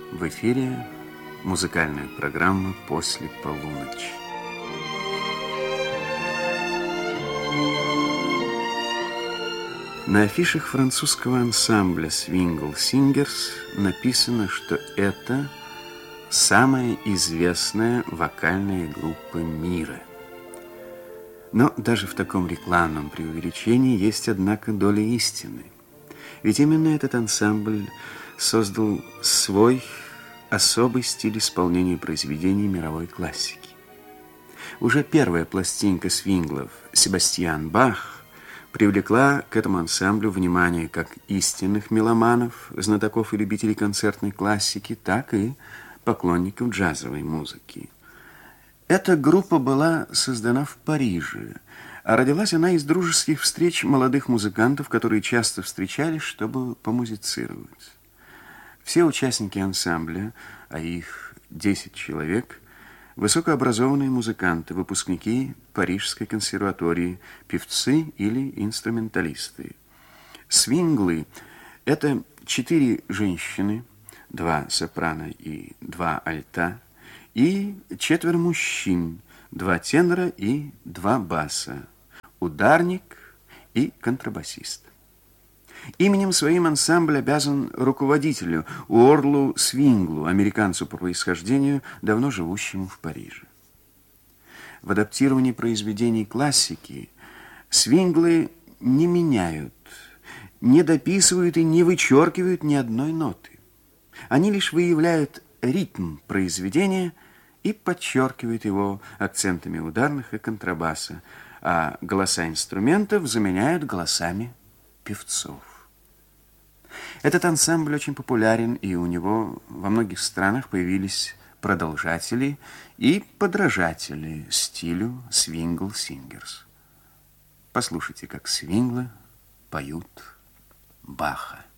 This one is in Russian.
В эфире музыкальная программа «После полуночи». На афишах французского ансамбля Swingle Singers написано, что это самая известная вокальная группа мира. Но даже в таком рекламном преувеличении есть, однако, доля истины. Ведь именно этот ансамбль создал свой особый стиль исполнения произведений мировой классики. Уже первая пластинка свинглов «Себастьян Бах» привлекла к этому ансамблю внимание как истинных меломанов, знатоков и любителей концертной классики, так и поклонников джазовой музыки. Эта группа была создана в Париже, а родилась она из дружеских встреч молодых музыкантов, которые часто встречались, чтобы помузицировать. Все участники ансамбля, а их 10 человек, высокообразованные музыканты, выпускники Парижской консерватории, певцы или инструменталисты. Свинглы – это 4 женщины, 2 сопрано и 2 альта, и 4 мужчин, 2 тенора и 2 баса, ударник и контрабасист. Именем своим ансамбль обязан руководителю Уорлу Свинглу, американцу по происхождению, давно живущему в Париже. В адаптировании произведений классики свинглы не меняют, не дописывают и не вычеркивают ни одной ноты. Они лишь выявляют ритм произведения и подчеркивают его акцентами ударных и контрабаса, а голоса инструментов заменяют голосами певцов. Этот ансамбль очень популярен, и у него во многих странах появились продолжатели и подражатели стилю Swingle Singers. Послушайте, как свинглы поют Баха.